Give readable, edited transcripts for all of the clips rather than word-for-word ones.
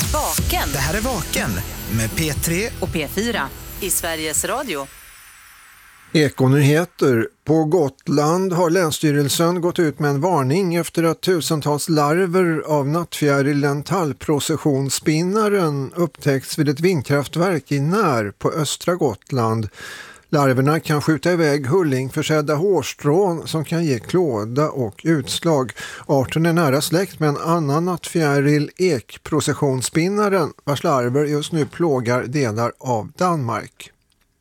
Vaken. Det här är Vaken med P3 och P4 i Sveriges Radio. Ekonyheter. På Gotland har Länsstyrelsen gått ut med en varning efter att tusentals larver av nattfjärilen tallprocessionsspinnaren upptäckts vid ett vindkraftverk i När på östra Gotland. Larverna kan skjuta iväg hullingförsedda hårstrån som kan ge klåda och utslag. Arten är nära släkt med en annan nattfjäril, ekprocessionsspinnaren, vars larver just nu plågar delar av Danmark.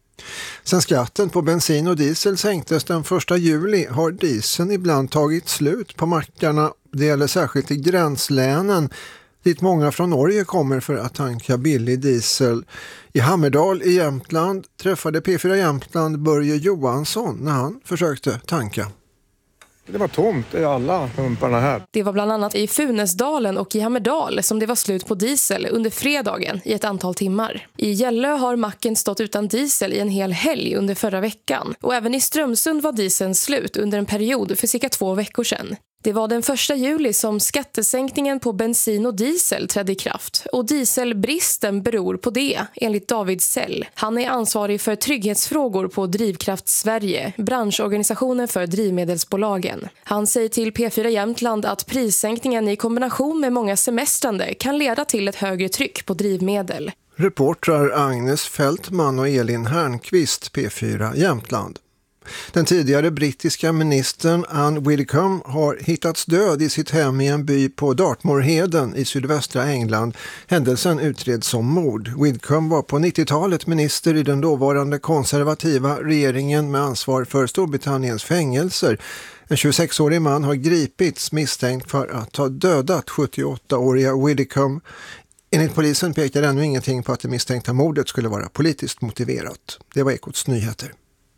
Sen skatten på bensin och diesel sänktes den 1 juli har dieseln ibland tagit slut på mackarna. Det gäller särskilt i gränslänen dit många från Norge kommer för att tanka billig diesel. I Hammerdal i Jämtland träffade P4 Jämtland Börje Johansson när han försökte tanka. Det var tomt i alla pumparna här. Det var bland annat i Funäsdalen och i Hammerdal som det var slut på diesel under fredagen i ett antal timmar. I Gällö har macken stått utan diesel i en hel helg under förra veckan. Och även i Strömsund var dieseln slut under en period för cirka 2 veckor sedan. Det var den 1 juli som skattesänkningen på bensin och diesel trädde i kraft. Och dieselbristen beror på det, enligt David Sell. Han är ansvarig för trygghetsfrågor på Drivkraft Sverige, branschorganisationen för drivmedelsbolagen. Han säger till P4 Jämtland att prissänkningen i kombination med många semestrande kan leda till ett högre tryck på drivmedel. Reportrar Agnes Fältman och Elin Härnqvist, P4 Jämtland. Den tidigare brittiska ministern Anne Widdecombe har hittats död i sitt hem i en by på Dartmoorheden i sydvästra England. Händelsen utreds som mord. Widdecombe var på 90-talet minister i den dåvarande konservativa regeringen med ansvar för Storbritanniens fängelser. En 26-årig man har gripits misstänkt för att ha dödat 78-åriga Widdecombe. Enligt polisen pekar ännu ingenting på att det misstänkta mordet skulle vara politiskt motiverat. Det var Ekots nyheter.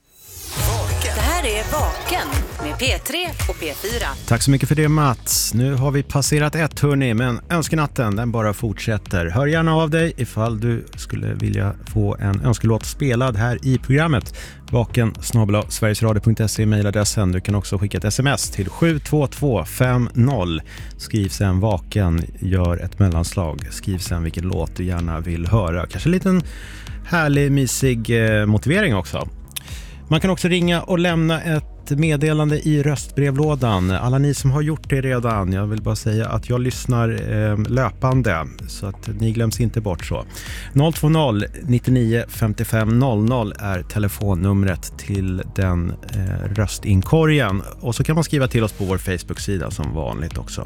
Det här är Vaken med P3 och P4. Tack så mycket för det, Mats. Nu har vi passerat 1 hörni, men önskenatten den bara fortsätter. Hör gärna av dig ifall du skulle vilja få en önskelåt spelad här i programmet. vaken@sverigesradio.se mejladressen. Du kan också skicka ett sms till 72250. Skriv sen Vaken, gör ett mellanslag. Skriv sen vilken låt du gärna vill höra. Kanske en liten härlig, mysig motivering också. Man kan också ringa och lämna ett meddelande i röstbrevlådan. Alla ni som har gjort det redan, jag vill bara säga att jag lyssnar löpande så att ni glöms inte bort så. 020 99 55 00 är telefonnumret till den röstinkorgen. Och så kan man skriva till oss på vår Facebook-sida som vanligt också.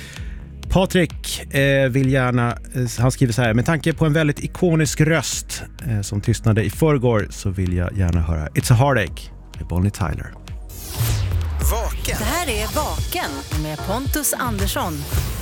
Patrik vill gärna, han skriver så här: med tanke på en väldigt ikonisk röst som tystnade i förrgår så vill jag gärna höra It's a Heartache med Bonnie Tyler. Vaken. Det här är Vaken med Pontus Andersson.